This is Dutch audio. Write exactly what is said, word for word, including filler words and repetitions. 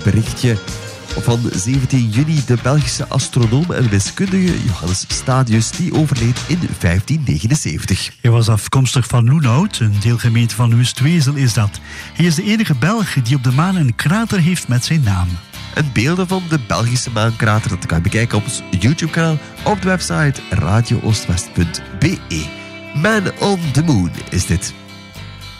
berichtje van zeventien juni. De Belgische astronoom en wiskundige Johannes Stadius, die overleed in vijftien negenenzeventig. Hij was afkomstig van Loenhout, een deelgemeente van Oostwezel is dat. Hij is de enige Belg die op de maan een krater heeft met zijn naam. En beelden van de Belgische maankrater, dat kan je bekijken op ons YouTube-kanaal, op de website radio oostwest punt be. Man on the Moon is dit.